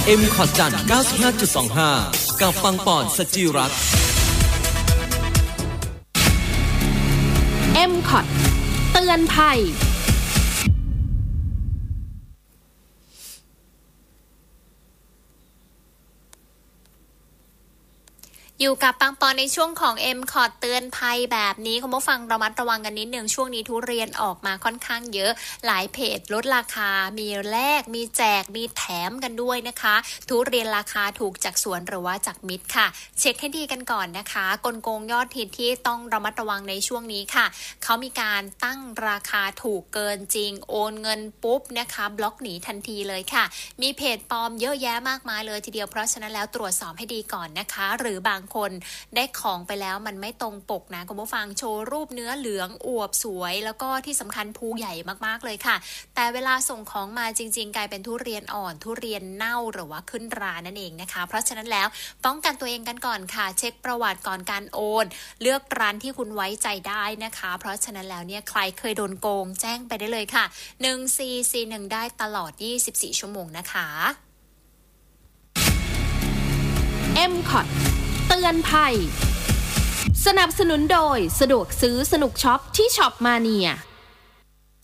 M ขอดจัน 95.25 กับปังปอนสจิรัตน์ M ขอดเตือนภัยอยู่กับปังปอนในช่วงของ M คอร์ดเตือนภัยแบบนี้คุณผู้ฟังระมัดระวังกันนิดนึงช่วงนี้ทุเรียนออกมาค่อนข้างเยอะหลายเพจลดราคามีแลกมีแจกมีแถมกันด้วยนะคะทุเรียนราคาถูกจากสวนหรือว่าจากมิตรค่ะเช็คให้ดีกันก่อนนะคะกลโกงยอดฮิตที่ต้องระมัดระวังในช่วงนี้ค่ะเขามีการตั้งราคาถูกเกินจริงโอนเงินปุ๊บนะคะบล็อกหนีทันทีเลยค่ะมีเพจปลอมเยอะแยะมากมายเลยทีเดียวเพราะฉะนั้นแล้วตรวจสอบให้ดีก่อนนะคะหรือบางคนได้ของไปแล้วมันไม่ตรงปกนะคุณผู้ฟังโชว์รูปเนื้อเหลืองอวบสวยแล้วก็ที่สำคัญภูใหญ่มากๆเลยค่ะแต่เวลาส่งของมาจริงๆกลายเป็นทุเรียนอ่อนทุเรียนเน่าหรือว่าขึ้นรานั่นเองนะคะเพราะฉะนั้นแล้วป้องกันตัวเองกันก่อนค่ะเช็คประวัติก่อนการโอนเลือกร้านที่คุณไว้ใจได้นะคะเพราะฉะนั้นแล้วเนี่ยใครเคยโดนโกงแจ้งไปได้เลยค่ะ1441ได้ตลอด24ชั่วโมงนะคะ M ขอดเตือนภัยสนับสนุนโดยสะดวกซื้อสนุกช็อปที่ช็อปมาเนีย